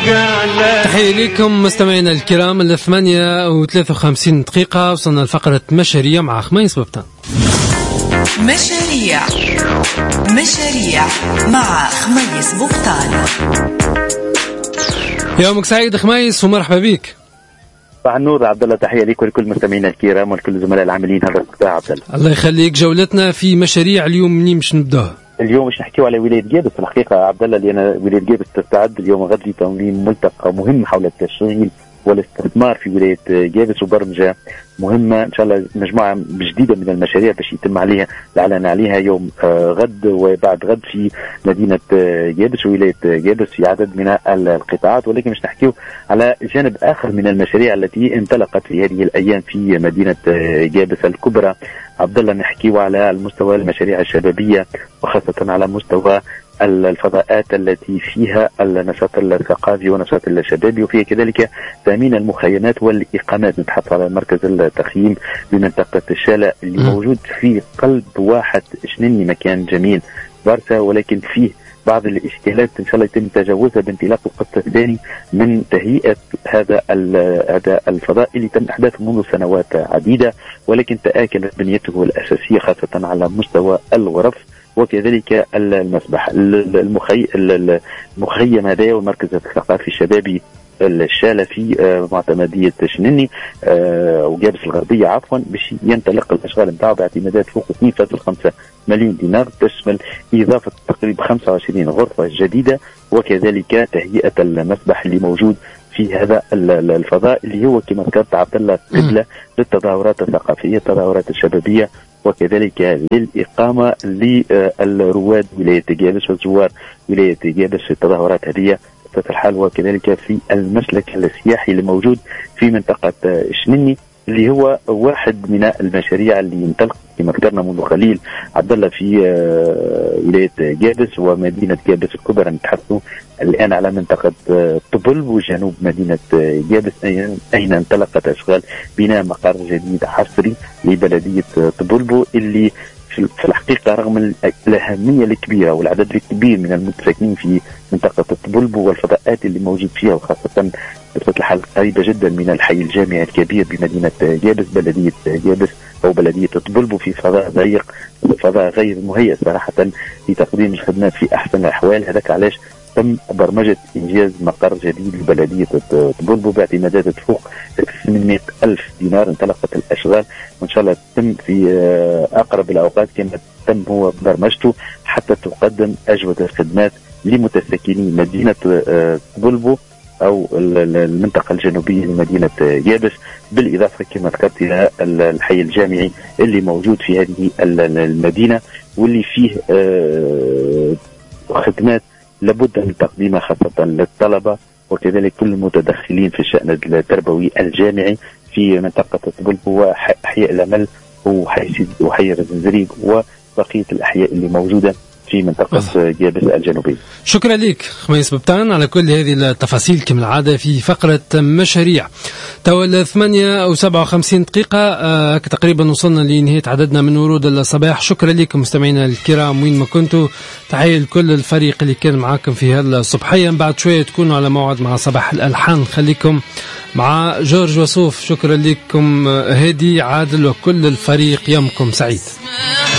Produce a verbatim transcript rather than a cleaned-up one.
تحية لكم مستمعينا الكرام. الثمانية وثلاثة وخمسين دقيقة وصلنا لفقرة مشاريع مع خميس ببطان. مشاريع مشاريع مع خميس ببطان. يومك سعيد خميس ومرحبا بك. صباح النور عبد الله، تحيه لك ولكل مستمعينا الكرام ولكل زملاء العاملين هذا القطاع. عبد الله الله يخليك. جولتنا في مشاريع اليوم منين باش نبداها؟ اليوم باش نحكيو على ولايه جابس. في الحقيقه عبد الله لان ولايه جابس تستعد اليوم غد لتنظيم ملتقى مهم حول التشغيل والاستثمار في ولايه جابس وبرمجه مهمه ان شاء الله. مجموعه جديده من المشاريع باش يتم عليها الاعلان عليها يوم غد وبعد غد في مدينه جابس وولايه جابس في عدد من القطاعات. ولكن مش نحكيو على جانب اخر من المشاريع التي انطلقت في هذه الايام في مدينه جابس الكبرى. عبد الله نحكيو على المستوى المشاريع الشبابيه وخاصه على مستوى الفضاءات التي فيها النشاط الثقافي ونشاط الشبابي، وفيها كذلك تأمين المخيمات والإقامات. نتحدث على مركز التخييم بمنطقة الشالة اللي موجود في قلب واحد شنني، مكان جميل بارسا ولكن فيه بعض الاشكالات ان شاء الله يتم تجاوزها بانطلاق القسط الثاني من تهيئه هذا هذا الفضاء اللي تم احداثه منذ سنوات عديده، ولكن تآكلت بنيته الاساسيه خاصه على مستوى الغرف وكذلك المسبح. المخي... المخيم هذا والمركز الثقافي الشبابي الشالة في معتمدية شنني وجابس الغربية عفوا باش ينطلق الأشغال نتاعو باعتمادات فوق اثنين فاصلة خمسة مليون دينار، تشمل إضافة تقريبا خمسة وعشرين غرفة جديدة وكذلك تهيئة المسبح اللي موجود في هذا الفضاء اللي هو كما ذكرت عبد الله قبلة للتظاهرات الثقافية التظاهرات الشبابية وكذلك للإقامة للرواد ولاية جابس وزوار ولاية جابس في التظاهرات هذه الحال، وكذلك في المسلك السياحي اللي موجود في منطقة شنني اللي هو واحد من المشاريع اللي انطلق كما ذكرنا منذ قليل عبد الله في ولاية جابس ومدينة جابس الكبرى. نتحدث الآن على منطقة طبلب وجنوب مدينة جابس أين انطلقت أشغال بناء مقر جديد حصري لبلدية طبلب اللي في الحقيقة رغم الأهمية الكبيرة والعدد الكبير من المتساكنين في منطقة طبلب والفضاءات اللي موجود فيها وخاصة بطبيعة الحال قريبة جدا من الحي الجامعي الكبير بمدينة جابس بلدية جابس أو بلدية طبلب في فضاء ضيق فضاء غير مهيئ صراحة لتقديم الخدمات في أحسن الأحوال. هذاك علاش تم برمجة إنجاز مقر جديد لبلدية طبلب باعتمادات تفوق ثمانمائة ألف دينار. انطلقت الأشغال وإن شاء الله تتم في أقرب الأوقات كما تم هو برمجته حتى تقدم أجودة الخدمات لمتسكني مدينة طبلب أو المنطقة الجنوبية لمدينة جابس، بالإضافة كما ذكرت إلى الحي الجامعي اللي موجود في هذه المدينة واللي فيه خدمات لابد من تقديمها خاصة للطلبة وكذلك كل المتدخلين في الشأن التربوي الجامعي في منطقة طبلب وأحياء الأمل وحي الزنزريق وبقية الأحياء اللي موجودة في منطقة جابس الجنوبية. شكرا لك خميس ببطان على كل هذه التفاصيل كما العادة في فقرة مشاريع. تولى ثمانية أو سبعة وخمسين دقيقة آه تقريبا وصلنا لنهاية عددنا من ورود الصباح. شكرا لكم مستمعينا الكرام وين ما كنتوا. تحية لكل الفريق اللي كان معاكم في هذا الصبحية. بعد شوية تكونوا على موعد مع صباح الألحان. خليكم مع جورج وسوف. شكرا لكم هادي عادل وكل الفريق. يومكم سعيد.